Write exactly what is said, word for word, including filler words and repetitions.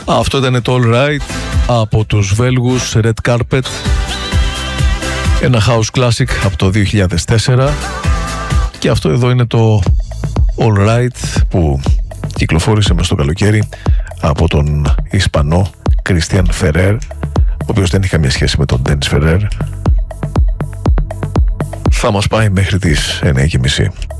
Αυτό ήταν το All Right από τους Βέλγους Red Carpet, ένα house classic από το δύο χιλιάδες τέσσερα, και αυτό εδώ είναι το All Right που κυκλοφόρησε μες στο καλοκαίρι από τον Ισπανό Christian Ferrer, ο οποίος δεν είχε καμία σχέση με τον Dennis Ferrer. Θα μας πάει μέχρι τις εννιά και μισή.